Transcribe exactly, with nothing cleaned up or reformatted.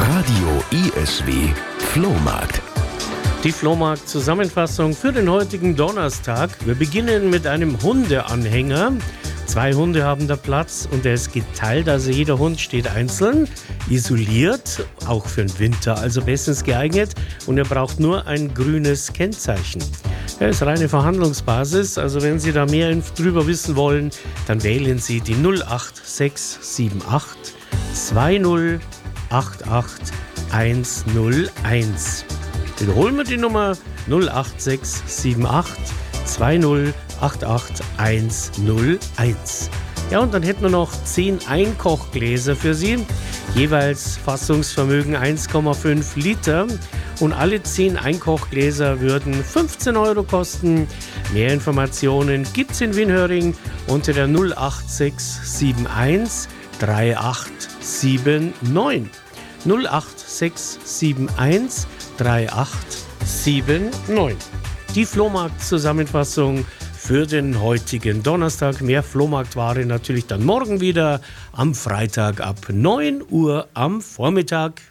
Radio I S W Flohmarkt. Die Flohmarkt-Zusammenfassung für den heutigen Donnerstag. Wir beginnen mit einem Hundeanhänger. Zwei Hunde haben da Platz und der ist geteilt, also jeder Hund steht einzeln, isoliert, auch für den Winter, also bestens geeignet, und er braucht nur ein grünes Kennzeichen. Er ist reine Verhandlungsbasis, also wenn Sie da mehr drüber wissen wollen, dann wählen Sie die null acht sechs sieben acht zwei null acht acht eins null eins. Wiederholen wir die Nummer null acht sechs sieben acht zwei null acht acht eins null eins. Ja, und dann hätten wir noch zehn Einkochgläser für Sie, jeweils Fassungsvermögen eins Komma fünf Liter, und alle zehn Einkochgläser würden fünfzehn Euro kosten. Mehr Informationen gibt's in Wienhöring unter der null acht sechs sieben eins drei acht sieben neun. null acht sechs sieben eins drei acht sieben neun. Die Flohmarkt-Zusammenfassung für den heutigen Donnerstag. Mehr Flohmarktware natürlich dann morgen wieder am Freitag ab neun Uhr am Vormittag.